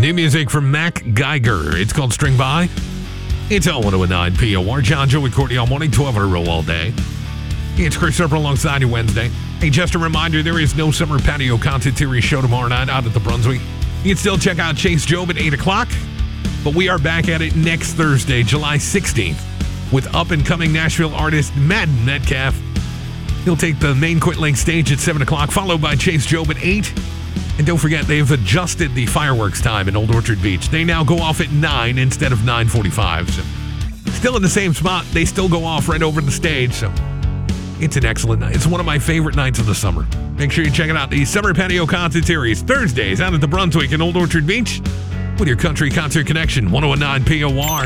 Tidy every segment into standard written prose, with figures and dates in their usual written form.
New music from Mac Geiger. It's called String By. It's all 1019 POR. John, Joey, Courtney all morning, 12 on a roll all day. It's Chris Harper alongside you Wednesday. Hey, just a reminder, there is no Summer Patio Content Series show tomorrow night out at the Brunswick. You can still check out Chase Job at 8 o'clock, but we are back at it next Thursday, July 16th, with up-and-coming Nashville artist Madden Metcalf. He'll take the main Quit Link stage at 7 o'clock, followed by Chase Job at 8. And don't forget, they've adjusted the fireworks time in Old Orchard Beach. They now go off at 9 instead of 9:45. So still in the same spot. They still go off right over the stage. So it's an excellent night. It's one of my favorite nights of the summer. Make sure you check it out. The Summer Patio Concert Series, Thursdays out at the Brunswick in Old Orchard Beach with your country concert connection, 1019 POR.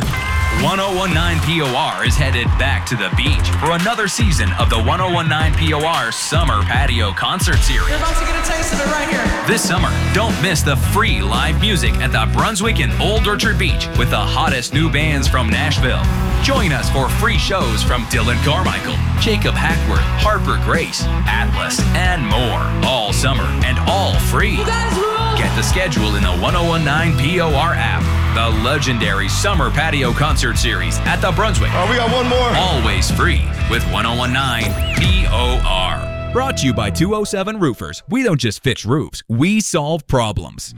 1019 POR is headed back to the beach for another season of the 1019 POR Summer Patio Concert Series. You're about to get a taste of it right here. This summer, don't miss the free live music at the Brunswick and Old Orchard Beach with the hottest new bands from Nashville. Join us for free shows from Dylan Carmichael, Jacob Hackworth, Harper Grace, Atlas, and more. All summer and all free. You guys rule! Get the schedule in the 1019 POR app. The legendary Summer Patio Concert Series at the Brunswick. We got one more. Always free with 1019 POR. Brought to you by 207 Roofers. We don't just fix roofs, we solve problems.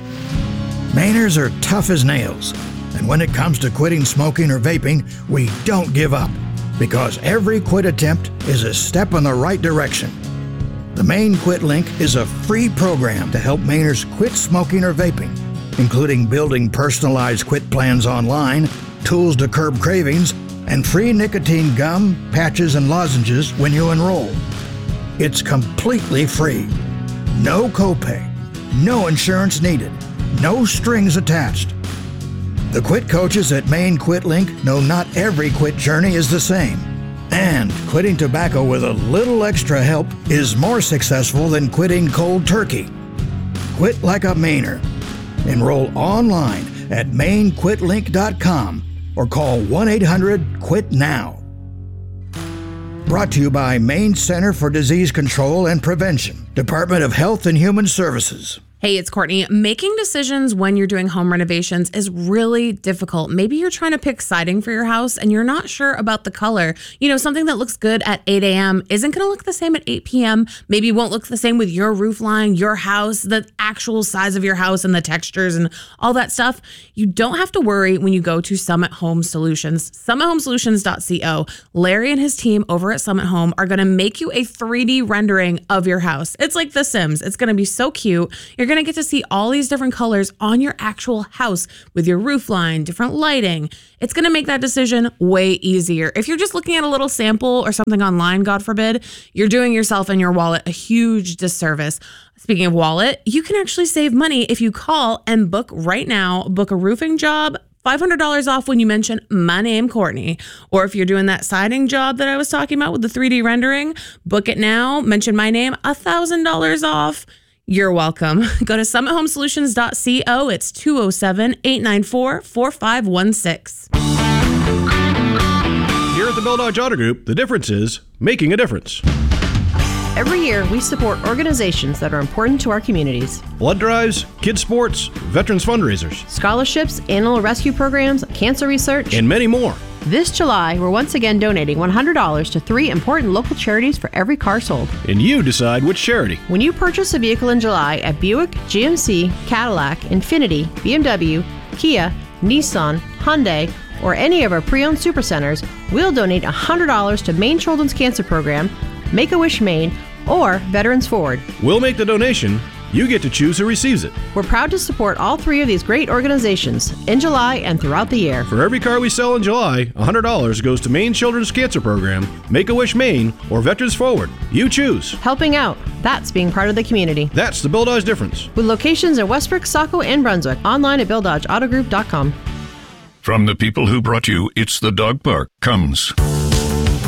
Mainers are tough as nails. And when it comes to quitting smoking or vaping, we don't give up. Because every quit attempt is a step in the right direction. The Maine Quit Link is a free program to help Mainers quit smoking or vaping, including building personalized quit plans online, tools to curb cravings, and free nicotine gum, patches, and lozenges when you enroll. It's completely free. No copay, no insurance needed, no strings attached. The quit coaches at Maine Quit Link know not every quit journey is the same. And quitting tobacco with a little extra help is more successful than quitting cold turkey. Quit like a Mainer. Enroll online at mainquitlink.com or call 1-800-QUIT-NOW. Brought to you by Maine Center for Disease Control and Prevention, Department of Health and Human Services. Hey, it's Courtney. Making decisions when you're doing home renovations is really difficult. Maybe you're trying to pick siding for your house and you're not sure about the color. You know, something that looks good at 8 a.m. isn't going to look the same at 8 p.m. Maybe won't look the same with your roof line, your house, the actual size of your house and the textures and all that stuff. You don't have to worry when you go to Summit Home Solutions. SummitHomeSolutions.co. Larry and his team over at Summit Home are going to make you a 3D rendering of your house. It's like The Sims. It's going to be so cute. You're going to get to see all these different colors on your actual house with your roof line, different lighting. It's going to make that decision way easier. If you're just looking at a little sample or something online, God forbid, you're doing yourself and your wallet a huge disservice. Speaking of wallet, you can actually save money if you call and book right now. Book a roofing job, $500 off when you mention my name, Courtney. Or if you're doing that siding job that I was talking about with the 3D rendering, book it now, mention my name, $1,000 off. You're welcome. Go to SummitHomeSolutions.co. It's 207-894-4516. Here at the Bell Dodge Auto Group, the difference is making a difference. Every year, we support organizations that are important to our communities. Blood drives, kids sports, veterans fundraisers, Scholarships, animal rescue programs, cancer research, and many more. This July, we're once again donating $100 to 3 important local charities for every car sold. And you decide which charity. When you purchase a vehicle in July at Buick, GMC, Cadillac, Infiniti, BMW, Kia, Nissan, Hyundai, or any of our pre-owned supercenters, we'll donate $100 to Maine Children's Cancer Program, Make-A-Wish Maine, or Veterans Forward. We'll make the donation. You get to choose who receives it. We're proud to support all 3 of these great organizations in July and throughout the year. For every car we sell in July, $100 goes to Maine Children's Cancer Program, Make-A-Wish Maine, or Veterans Forward. You choose. Helping out. That's being part of the community. That's the Bell Dodge difference. With locations in Westbrook, Saco, and Brunswick. Online at BillDodgeAutoGroup.com. From the people who brought you It's the Dog Park comes